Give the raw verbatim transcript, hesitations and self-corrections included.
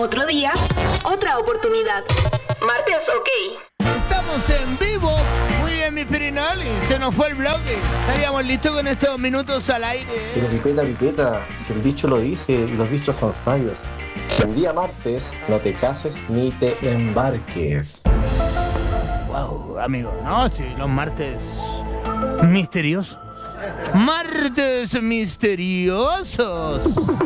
Otro día, otra oportunidad. Martes, ok. Estamos en vivo. Muy bien, mi Pirinoli. Se nos fue el bloque. Estaríamos listos con estos minutos al aire. ¿eh? Pero pipeta, pipeta, si el dicho lo dice y los dichos son sabios. El día martes no te cases ni te embarques. Wow, amigo, ¿no? Sí, los martes misteriosos. Martes misteriosos.